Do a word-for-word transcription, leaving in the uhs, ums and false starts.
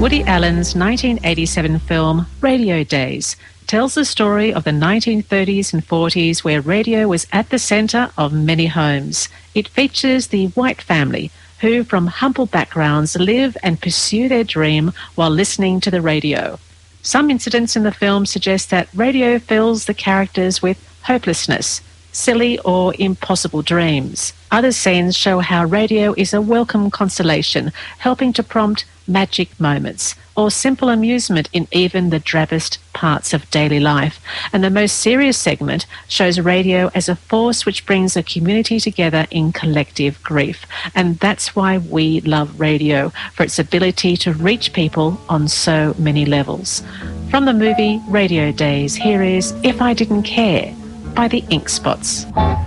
Woody Allen's nineteen eighty-seven film Radio Days tells the story of the nineteen thirties and forties where radio was at the centre of many homes. It features the White family who, from humble backgrounds, live and pursue their dream while listening to the radio. Some incidents in the film suggest that radio fills the characters with hopelessness, silly or impossible dreams. Other scenes show how radio is a welcome consolation, helping to prompt magic moments or simple amusement in even the drabbest parts of daily life. And the most serious segment shows radio as a force which brings a community together in collective grief. And that's why we love radio, for its ability to reach people on so many levels. From the movie Radio Days, here is If I Didn't Care by the Ink Spots.